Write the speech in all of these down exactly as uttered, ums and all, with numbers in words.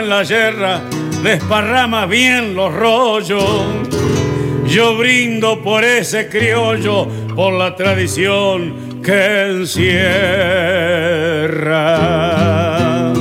En la yerra desparrama bien los rollos. Yo brindo por ese criollo, por la tradición que encierra.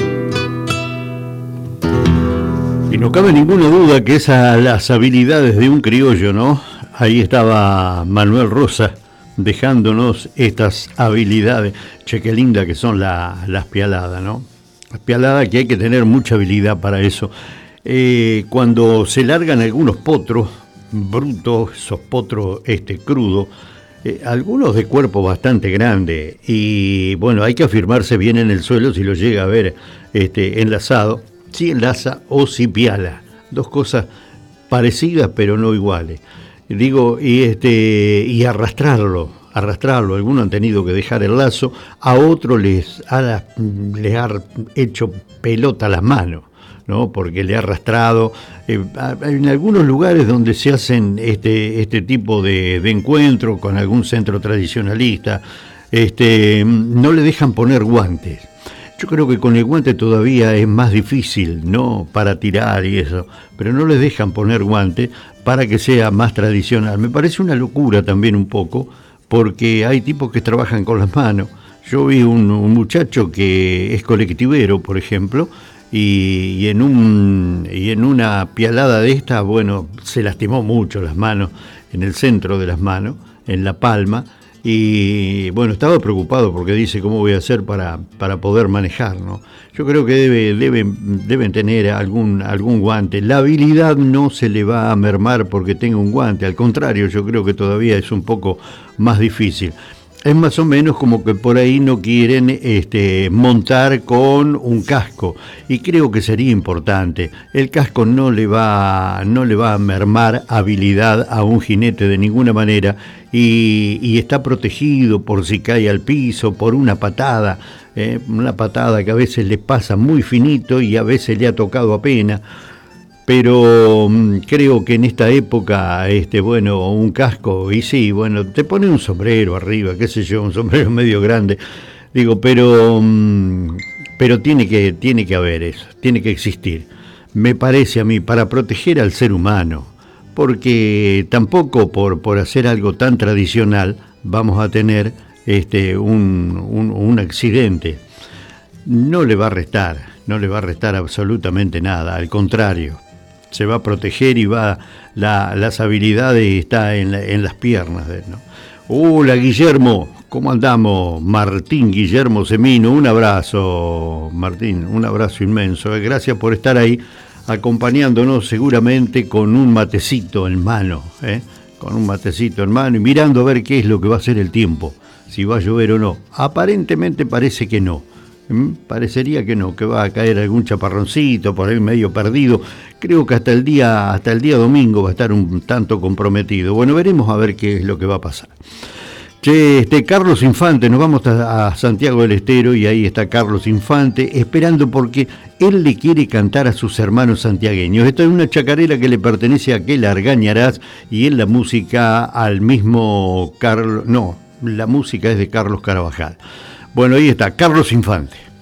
Y no cabe ninguna duda que esas las habilidades de un criollo, ¿no? Ahí estaba Manuel Rosa dejándonos estas habilidades. Che, qué linda que son la, las pialadas, ¿no? Las pialadas que hay que tener mucha habilidad para eso. Eh, cuando se largan algunos potros brutos, esos potros este, crudos, eh, algunos de cuerpo bastante grande, y bueno, hay que afirmarse bien en el suelo si lo llega a ver este, enlazado, si enlaza o si piala. Dos cosas parecidas pero no iguales. Digo, y este y arrastrarlo, arrastrarlo. Algunos han tenido que dejar el lazo, a otros les ha, les ha hecho pelota las manos, ¿no? Porque le ha arrastrado. Eh, en algunos lugares donde se hacen este, este tipo de, de encuentro con algún centro tradicionalista, este, no le dejan poner guantes. Yo creo que con el guante todavía es más difícil, ¿no? Para tirar y eso, pero no les dejan poner guante para que sea más tradicional. Me parece una locura también un poco, porque hay tipos que trabajan con las manos. Yo vi un, un muchacho que es colectivero, por ejemplo, y, y, en un, y en una pialada de estas, bueno, se lastimó mucho las manos, en el centro de las manos, en la palma. Y bueno, estaba preocupado porque dice, ¿cómo voy a hacer para, para poder manejar, ¿no? Yo creo que debe, deben, deben tener algún, algún guante. La habilidad no se le va a mermar porque tenga un guante, al contrario, yo creo que todavía es un poco más difícil. Es más o menos como que por ahí no quieren este, montar con un casco, y creo que sería importante. El casco no le va, no le va a mermar habilidad a un jinete de ninguna manera, y, y está protegido por si cae al piso, por una patada, eh, una patada que a veces le pasa muy finito y a veces le ha tocado apenas. Pero mmm, creo que en esta época, este, bueno, un casco, y sí, bueno, te pone un sombrero arriba, qué sé yo, un sombrero medio grande, digo, pero mmm, pero tiene que, tiene que haber eso, tiene que existir, me parece a mí, para proteger al ser humano, porque tampoco por, por hacer algo tan tradicional vamos a tener este, un, un, un accidente. No le va a restar, no le va a restar absolutamente nada, al contrario. Se va a proteger y va la, las habilidades está en, la, en las piernas de él, ¿no? Hola Guillermo, ¿cómo andamos? Martín Guillermo Semino, un abrazo Martín, un abrazo inmenso, gracias por estar ahí acompañándonos seguramente con un matecito en mano, ¿eh? Con un matecito en mano y mirando a ver qué es lo que va a hacer el tiempo, si va a llover o no. Aparentemente parece que no. Parecería que no, que va a caer algún chaparroncito por ahí medio perdido. Creo que hasta el día hasta el día domingo va a estar un tanto comprometido. Bueno, veremos a ver qué es lo que va a pasar. Che, este Carlos Infante, nos vamos a, a Santiago del Estero y ahí está Carlos Infante esperando porque él le quiere cantar a sus hermanos santiagueños. Esta es una chacarera que le pertenece a aquel Argañarás y en la música al mismo Carlos, no, la música es de Carlos Carabajal. Bueno, ahí está, Carlos Infante.